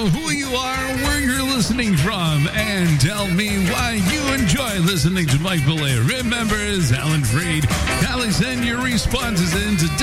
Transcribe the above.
out who you are, where you're listening from, and tell me why you enjoy listening to Mike Boulay. Remember, it's Alan Freed. Kindly send your responses in to